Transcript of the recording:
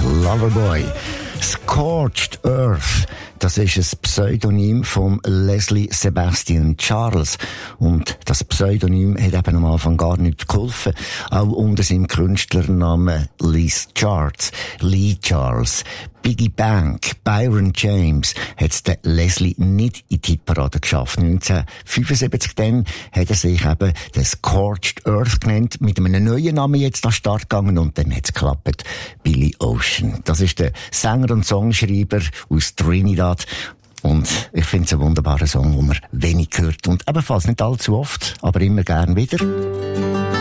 Loverboy. Scorched Earth, das ist ein Pseudonym von Leslie Sebastian Charles. Und das Pseudonym hat eben am Anfang gar nicht geholfen. Auch unter seinem Künstlernamen Lee Charles, Biggie Bank, Byron James hat's der Leslie nicht in die Hitparade geschafft. 1975 dann hat er sich eben den Scorched Earth genannt, mit einem neuen Namen jetzt an den Start gegangen und dann hat's geklappt. Billy Ocean. Das ist der Sänger und Songschreiber aus Trinidad. Und ich finde es einen wunderbaren Song, den man wenig hört und ebenfalls nicht allzu oft, aber immer gern wieder.